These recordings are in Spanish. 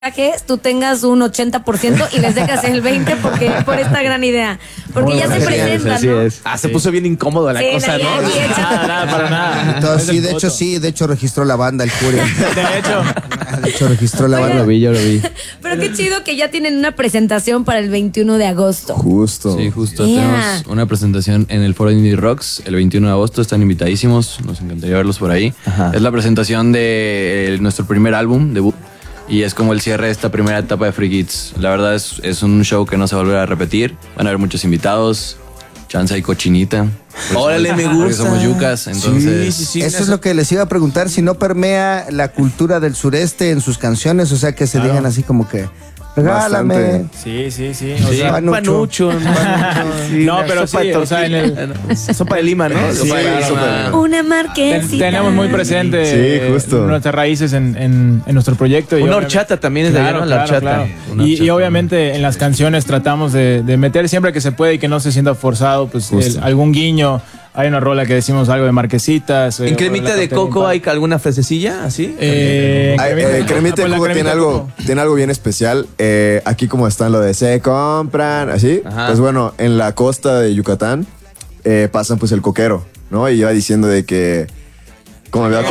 que tú tengas un 80% y les dejas el 20% por esta gran idea. Porque ya se presenta, así ¿no? es. Se puso bien incómoda la cosa, ¿no? Nada, para nada. Entonces, de hecho registró la banda el Curi. De hecho, registró la banda. Yo lo vi. Pero qué chido que ya tienen una presentación para el 21 de agosto. Justo. Sí, justo. Yeah. Tenemos una presentación en el Foro Indie Rocks el 21 de agosto. Están invitadísimos. Nos encantaría verlos por ahí. Ajá. Es la presentación de nuestro primer álbum, debut. Y es como el cierre de esta primera etapa de Free Kids. La verdad es un show que no se va a volver a repetir. Van a haber muchos invitados. Chance y cochinita. Órale, me Porque gusta. somos yucas, entonces... Sí. Eso es lo que les iba a preguntar, si no permea la cultura del sureste en sus canciones, o sea, que se digan así como que, regálame. Bastante. Sí. O sea, panucho. Sí, No, una pero sopa sí, de o sea, en sopa de lima, ¿no? Sí, Sopa de lima. claro. Una marquesita. Tenemos muy presente Sí, justo. nuestras raíces en nuestro proyecto. Y Una obviamente- horchata también es de allá, ¿no? La horchata. claro. Una Y horchata. obviamente en las canciones tratamos de meter siempre que se puede y que no se sienta forzado, pues Justo. algún guiño. Hay una rola que decimos algo de marquesitas. ¿En cremita de coco hay alguna frasecilla así? Cremita de coco tiene algo bien especial. Aquí como están lo de se compran, así. Ajá. Pues bueno, en la costa de Yucatán pasan pues el coquero, ¿no? Y iba diciendo de que... ¿Cómo me va?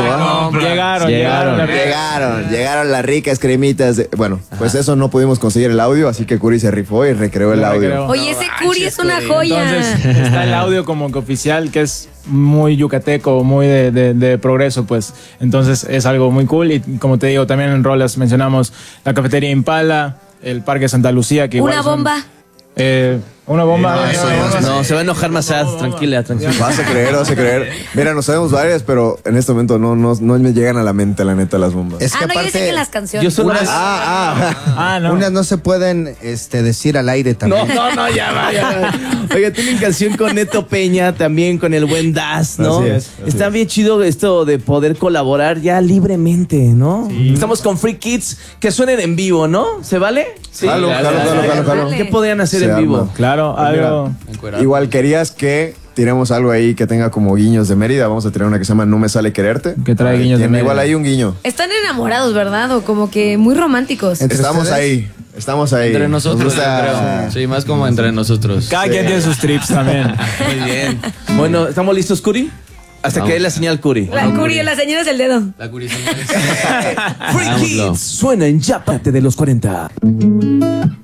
Llegaron las ricas cremitas. Bueno, pues eso no pudimos conseguir el audio, así que Curi se rifó y recreó el audio. Oye, ese Curi es una joya. Entonces está el audio como que oficial, que es muy yucateco, muy de progreso, pues. Entonces es algo muy cool. Y como te digo, también en rolas mencionamos la cafetería Impala, el Parque Santa Lucía, que igual Una son- bomba. Una bomba. No, se va a enojar más sad. Tranquila. Vas a creer. Mira, no sabemos varias, pero en este momento no me llegan a la mente, la neta, las bombas. Es que No, yo sé aparte, que las canciones. Yo solo... No. unas no se pueden decir al aire también. No, ya va. Oiga, tienen canción con Neto Peña, también con el buen Das, ¿no? Así es. Está bien chido esto de poder colaborar ya libremente, ¿no? Estamos con Free Kids, que suenen en vivo, ¿no? ¿Se vale? Sí. Jalo. ¿Qué podrían hacer Se en arma. vivo? Claro, algo. Igual querías que tiremos algo ahí que tenga como guiños de Mérida. Vamos a tirar una que se llama No me sale quererte. Que trae guiños de Tiene Mérida. igual ahí un guiño. Están enamorados, ¿verdad? O como que muy románticos. ¿Entre Estamos ustedes? ahí. Entre nosotros, Nos gusta- yo creo. Sí, más como entre nosotros. Cada quien tiene sus trips también. Muy bien. Bueno, ¿estamos listos, Curi? Hasta que dé la señal, Curi. La Curi, la señora es el dedo. La curiosidad. Free Hagámoslo. Kids suena en Ya Párate de los 40.